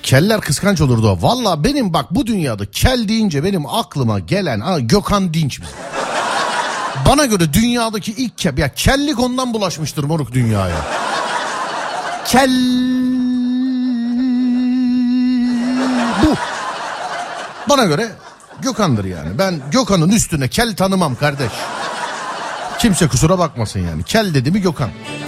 Keller kıskanç olurdu. Valla benim bak bu dünyada kel deyince benim aklıma gelen Gökhan Dinç. Bana göre dünyadaki ilk kel. Ya kellik ondan bulaşmıştır moruk dünyaya. Kel... Bu. Bana göre Gökhan'dır yani. Ben Gökhan'ın üstüne kel tanımam kardeş. Kimse kusura bakmasın yani. Kel dedi mi Gökhan.